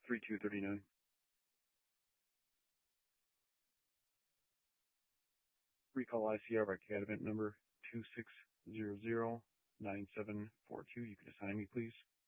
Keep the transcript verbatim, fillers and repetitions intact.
three two three nine. Recall I C R by C A D event number two six zero zero nine seven four two. You can assign me, please.